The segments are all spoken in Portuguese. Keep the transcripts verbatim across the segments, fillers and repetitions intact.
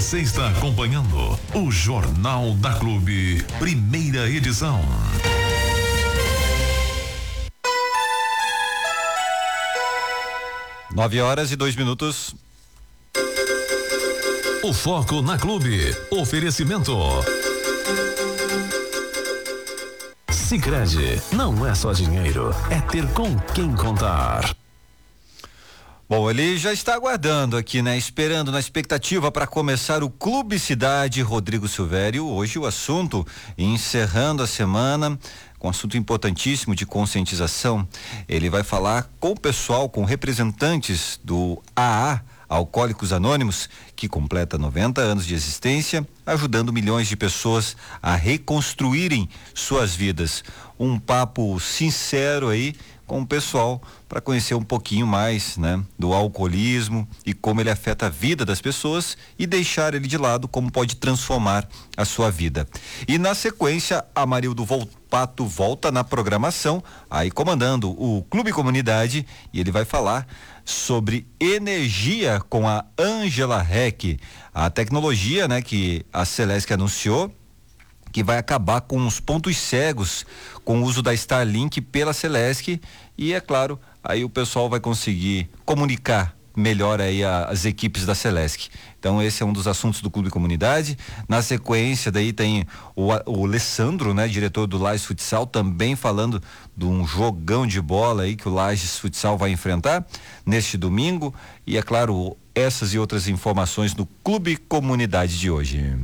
Você está acompanhando o Jornal da Clube, primeira edição. Nove horas e dois minutos. O foco na Clube. Oferecimento. Sicredi, não é só dinheiro, é ter com quem contar. Bom, ele já está aguardando aqui, né? Esperando na expectativa para começar o Clube Cidade Rodrigo Silvério. Hoje o assunto, encerrando a semana, com um assunto importantíssimo de conscientização. Ele vai falar com o pessoal, com representantes do A A, Alcoólicos Anônimos, que completa noventa anos de existência, ajudando milhões de pessoas a reconstruírem suas vidas. Um papo sincero aí com o pessoal para conhecer um pouquinho mais, né, do alcoolismo e como ele afeta a vida das pessoas e deixar ele de lado, como pode transformar a sua vida. E na sequência, Amarildo Volpato volta na programação, aí comandando o Clube Comunidade, e ele vai falar sobre energia com a Ângela Reck, a tecnologia, né, que a Celesc anunciou, que vai acabar com os pontos cegos com o uso da Starlink pela Celesc, e é claro, aí o pessoal vai conseguir comunicar melhor aí a, as equipes da Celesc. Então esse é um dos assuntos do Clube Comunidade. Na sequência daí tem o, o Alessandro, né, diretor do Lages Futsal, também falando de um jogão de bola aí que o Lages Futsal vai enfrentar neste domingo, e é claro, essas e outras informações do Clube Comunidade de hoje.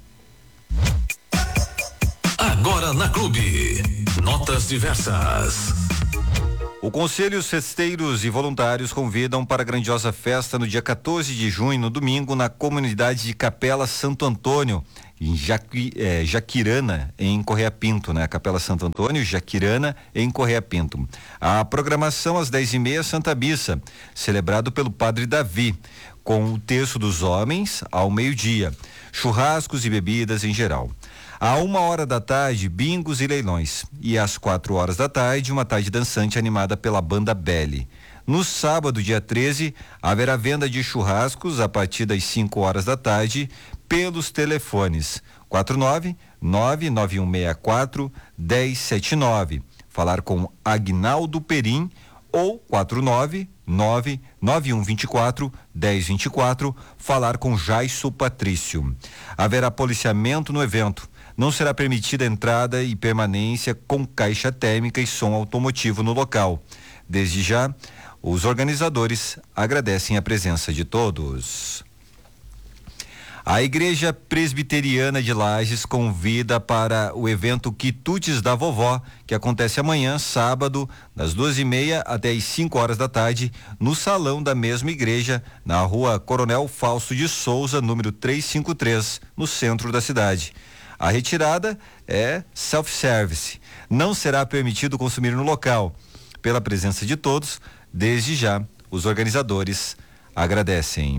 Agora na Clube, notas diversas. O Conselho, os festeiros e voluntários convidam para a grandiosa festa no dia quatorze de junho, no domingo, na comunidade de Capela Santo Antônio, em Jaqui, eh, Jaquirana, em Correia Pinto, né? Capela Santo Antônio, Jaquirana, em Correia Pinto. A programação às dez e meia, Santa Missa, celebrado pelo Padre Davi, com o terço dos homens ao meio-dia, churrascos e bebidas em geral. À uma hora da tarde, bingos e leilões. E às quatro horas da tarde, uma tarde dançante animada pela banda Belly. No sábado, dia treze, haverá venda de churrascos a partir das cinco horas da tarde pelos telefones quatro nove nove nove um seis quatro um zero sete nove. Falar com Agnaldo Perim ou quatro nove nove nove um dois quatro um zero dois quatro. Falar com Jaisso Patrício. Haverá policiamento no evento. Não será permitida entrada e permanência com caixa térmica e som automotivo no local. Desde já, os organizadores agradecem a presença de todos. A Igreja Presbiteriana de Lages convida para o evento Quitutes da Vovó, que acontece amanhã, sábado, das duas e meia até as cinco horas da tarde, no salão da mesma igreja, na rua Coronel Fausto de Souza, número trezentos e cinquenta e três, no centro da cidade. A retirada é self-service. Não será permitido consumir no local. Pela presença de todos, desde já, os organizadores agradecem.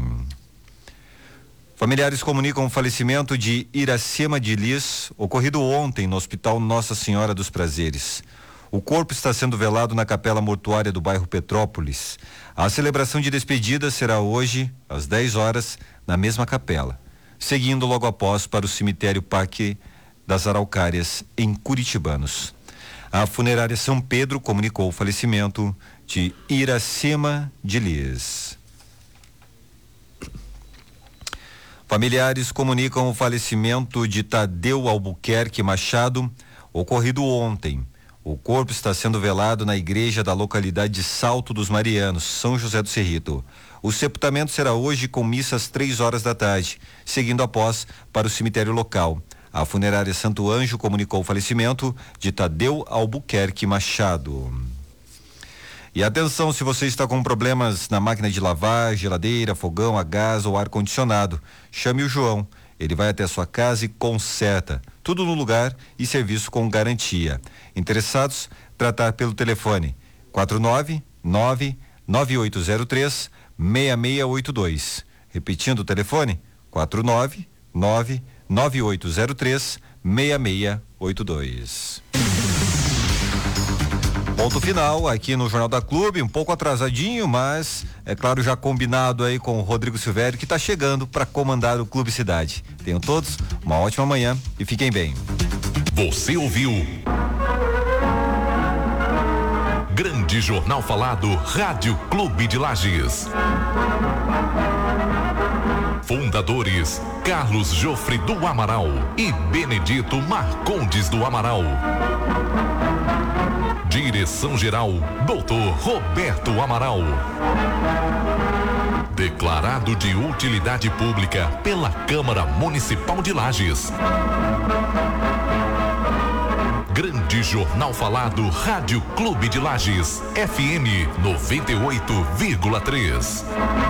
Familiares comunicam o falecimento de Iracema de Lis, ocorrido ontem no Hospital Nossa Senhora dos Prazeres. O corpo está sendo velado na capela mortuária do bairro Petrópolis. A celebração de despedida será hoje, às dez horas, na mesma capela, seguindo logo após para o cemitério Parque das Araucárias, em Curitibanos. A funerária São Pedro comunicou o falecimento de Iracema de Lis. Familiares comunicam o falecimento de Tadeu Albuquerque Machado, ocorrido ontem. O corpo está sendo velado na igreja da localidade de Salto dos Marianos, São José do Cerrito. O sepultamento será hoje com missa às três horas da tarde, seguindo após para o cemitério local. A funerária Santo Anjo comunicou o falecimento de Tadeu Albuquerque Machado. E atenção, se você está com problemas na máquina de lavar, geladeira, fogão a gás ou ar-condicionado, chame o João. Ele vai até a sua casa e conserta. Tudo no lugar e serviço com garantia. Interessados, tratar pelo telefone quatro nove nove nove oito zero três seis seis oito dois. Repetindo o telefone, quatro nove nove nove oito zero três seis seis oito dois. Ponto final aqui no Jornal da Clube, um pouco atrasadinho, mas é claro, já combinado aí com o Rodrigo Silvério, que está chegando para comandar o Clube Cidade. Tenham todos uma ótima manhã e fiquem bem. Você ouviu Grande Jornal Falado, Rádio Clube de Lages. Fundadores Carlos Jofre do Amaral e Benedito Marcondes do Amaral. Direção-geral, doutor Roberto Amaral. Declarado de utilidade pública pela Câmara Municipal de Lages. Grande Jornal Falado, Rádio Clube de Lages, F M noventa e oito vírgula três.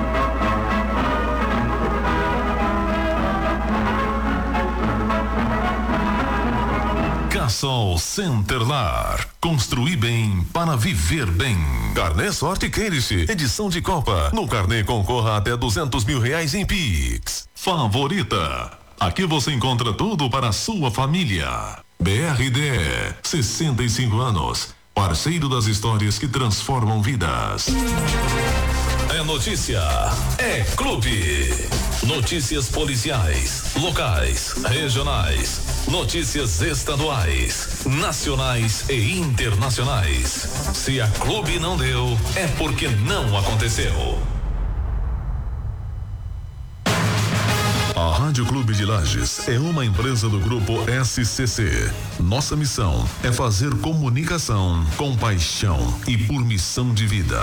Cassol Centerlar. Construir bem para viver bem. Carnê Sorte Queiriche, edição de Copa. No carnê concorra até duzentos mil reais em Pix. Favorita. Aqui você encontra tudo para a sua família. B R D, sessenta e cinco anos. Parceiro das histórias que transformam vidas. É notícia, é clube. Notícias policiais, locais, regionais, notícias estaduais, nacionais e internacionais. Se a Clube não deu, é porque não aconteceu. A Rádio Clube de Lages é uma empresa do grupo S C C. Nossa missão é fazer comunicação com paixão e por missão de vida.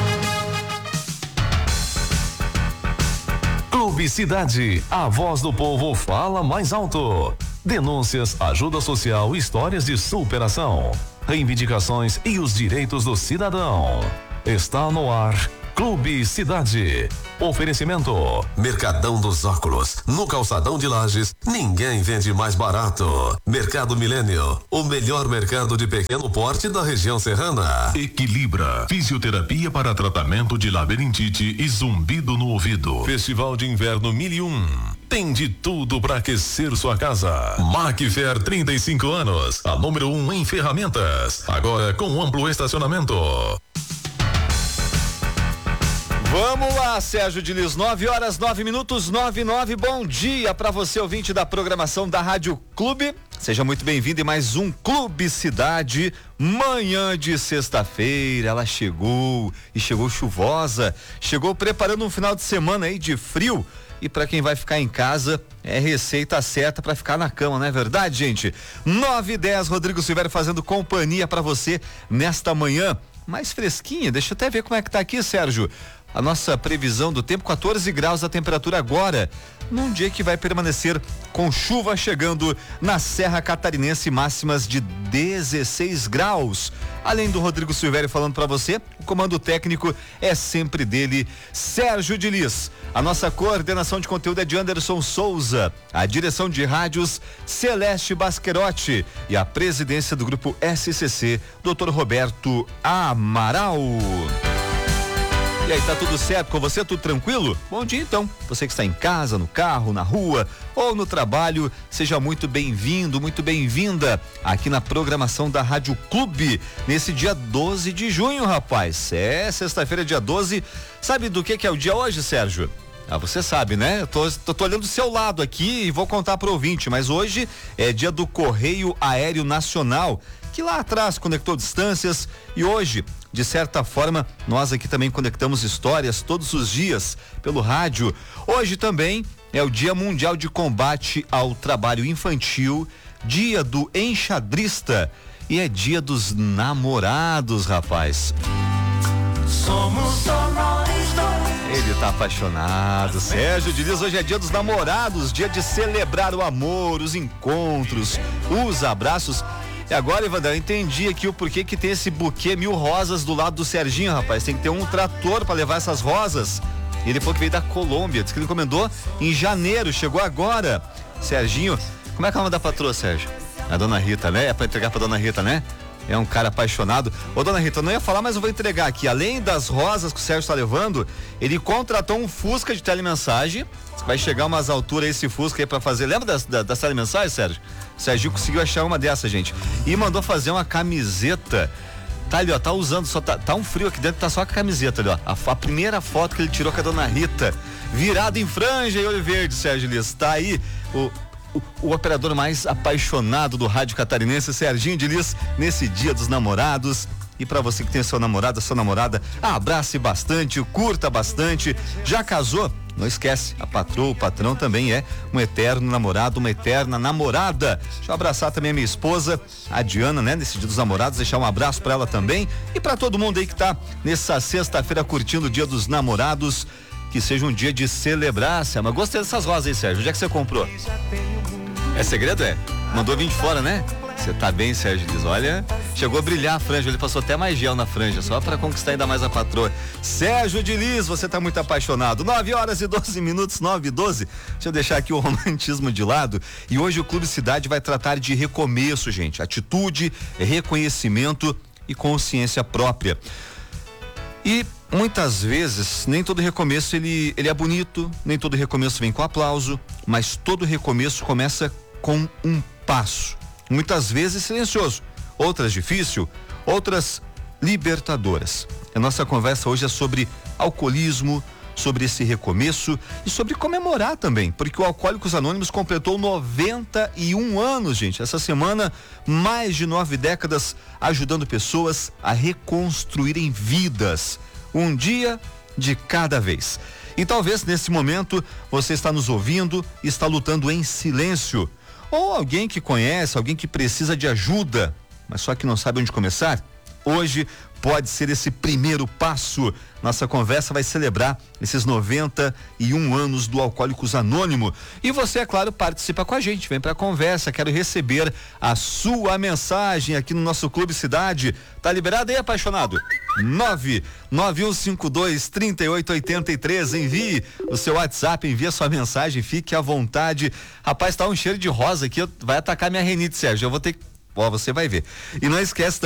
Clube Cidade, a voz do povo fala mais alto. Denúncias, ajuda social, histórias de superação, reivindicações e os direitos do cidadão. Está no ar, Clube Cidade. Oferecimento: Mercadão dos Óculos, no calçadão de Lages, ninguém vende mais barato. Mercado Milênio, o melhor mercado de pequeno porte da região serrana. Equilibra, fisioterapia para tratamento de labirintite e zumbido no ouvido. Festival de Inverno mil e um. Tem de tudo para aquecer sua casa. Macfair, trinta e cinco anos, a número um em ferramentas, agora com amplo estacionamento. Vamos lá, Sérgio Diniz, nove horas, nove minutos, nove, nove. Bom dia para você, ouvinte da programação da Rádio Clube. Seja muito bem-vindo em mais um Clube Cidade. Manhã de sexta-feira, ela chegou e chegou chuvosa. Chegou preparando um final de semana aí de frio. E para quem vai ficar em casa, é receita certa para ficar na cama, não é verdade, gente? nove e dez, Rodrigo Silvério fazendo companhia para você nesta manhã mais fresquinha. Deixa eu até ver como é que tá aqui, Sérgio. A nossa previsão do tempo, quatorze graus a temperatura agora, num dia que vai permanecer com chuva chegando na Serra Catarinense, máximas de dezesseis graus. Além do Rodrigo Silvério falando para você, o comando técnico é sempre dele, Sérgio Diniz. A nossa coordenação de conteúdo é de Anderson Souza, a direção de rádios Celeste Basquerotti e a presidência do grupo S C C, doutor Roberto Amaral. E aí, tá tudo certo com você? Tudo tranquilo? Bom dia, então. Você que está em casa, no carro, na rua ou no trabalho, seja muito bem-vindo, muito bem-vinda aqui na programação da Rádio Clube, nesse dia doze de junho, rapaz. É, sexta-feira, dia doze. Sabe do que que é o dia hoje, Sérgio? Ah, você sabe, né? Eu tô, tô, tô olhando do seu lado aqui e vou contar pro ouvinte, mas hoje é dia do Correio Aéreo Nacional, que lá atrás conectou distâncias e hoje, de certa forma, nós aqui também conectamos histórias todos os dias pelo rádio. Hoje também é o Dia Mundial de Combate ao Trabalho Infantil, dia do enxadrista e é dia dos namorados, rapaz. Somos só nós dois. Ele tá apaixonado. Sérgio Diniz, hoje é dia dos namorados, dia de celebrar o amor, os encontros, os abraços. E agora, Evandro, eu entendi aqui o porquê que tem esse buquê mil rosas do lado do Serginho, rapaz. Tem que ter um trator para levar essas rosas. Ele falou que veio da Colômbia, disse que ele encomendou em janeiro, chegou agora. Serginho, como é que é o nome da patroa, Sérgio? A dona Rita, né? É para entregar pra dona Rita, né? É um cara apaixonado. Ô, dona Rita, eu não ia falar, mas eu vou entregar aqui. Além das rosas que o Sérgio está levando, ele contratou um Fusca de telemensagem. Vai chegar umas alturas esse Fusca aí pra fazer. Lembra das, das, das telemensagens, Sérgio? O Sérgio conseguiu achar uma dessa, gente. E mandou fazer uma camiseta Tá ali, ó, tá usando, só tá, tá um frio aqui dentro, tá só com a camiseta ali, ó. A, a primeira foto que ele tirou com a dona Rita, virado em franja e olho verde, Sérgio Liz. Tá aí o, o, o operador mais apaixonado do rádio catarinense, Serginho de Liz, nesse Dia dos Namorados. E para você que tem seu namorado, sua namorada, abrace bastante, curta bastante. Já casou? Não esquece, a patroa, o patrão também é um eterno namorado, uma eterna namorada. Deixa eu abraçar também a minha esposa, a Diana, né? Nesse Dia dos Namorados, deixar um abraço para ela também. E para todo mundo aí que tá nessa sexta-feira curtindo o Dia dos Namorados, que seja um dia de celebrar, Selma. Gostei dessas rosas aí, Sérgio. Onde é que você comprou? É segredo, é? Mandou vir de fora, né? Você tá bem, Sérgio Liz, olha, chegou a brilhar a franja, ele passou até mais gel na franja, só para conquistar ainda mais a patroa. Sérgio de Liz, você tá muito apaixonado. nove horas e doze minutos, nove e doze. Deixa eu deixar aqui o romantismo de lado. E hoje o Clube Cidade vai tratar de recomeço, gente. Atitude, reconhecimento e consciência própria. E muitas vezes, nem todo recomeço ele, ele é bonito, nem todo recomeço vem com aplauso, mas todo recomeço começa com um passo. Muitas vezes silencioso, outras difícil, outras libertadoras. A nossa conversa hoje é sobre alcoolismo, sobre esse recomeço e sobre comemorar também, porque o Alcoólicos Anônimos completou noventa e um anos, gente. Essa semana, mais de nove décadas ajudando pessoas a reconstruírem vidas, um dia de cada vez. E talvez nesse momento você está nos ouvindo e está lutando em silêncio. Ou alguém que conhece, alguém que precisa de ajuda, mas só que não sabe onde começar. Hoje pode ser esse primeiro passo. Nossa conversa vai celebrar esses noventa e um anos do Alcoólicos Anônimo. E você, é claro, participa com a gente, vem pra conversa. Quero receber a sua mensagem aqui no nosso Clube Cidade. Tá liberado aí, apaixonado? nove nove um cinco dois, três oito oito três. Envie o seu WhatsApp, envie a sua mensagem, fique à vontade. Rapaz, tá um cheiro de rosa aqui, vai atacar minha renite, Sérgio. Eu vou ter que. Ó, você vai ver. E não esquece